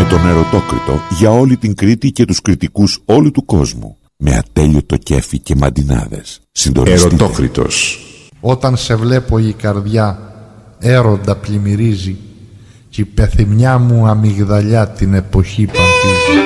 τον Ερωτόκριτο για όλη την Κρήτη και τους κριτικούς όλου του κόσμου. Με ατέλειωτο κέφι και μαντινάδες. Συντονιστείτε. Ερωτόκριτος. Όταν σε βλέπω η καρδιά έρωτα πλημμυρίζει κι η πεθυμιά μου αμυγδαλιά την εποχή παντίζει.